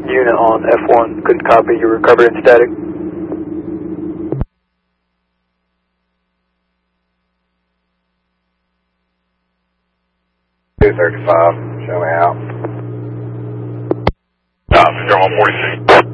Unit on F1, couldn't copy, you recovered in static. 235, show me out. Oscar 146.